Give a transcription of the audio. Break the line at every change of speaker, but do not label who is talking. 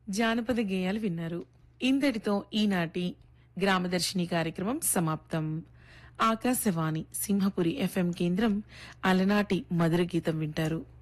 జానపద గేయాలు విన్నారు. ఇంతటితో ఈనాటి గ్రామదర్శిని కార్యక్రమం సమాప్తం. ఆకాశవాణి సింహపురి ఎఫ్ఎం కేంద్రం అలనాటి మధుర గీతం వింటారు.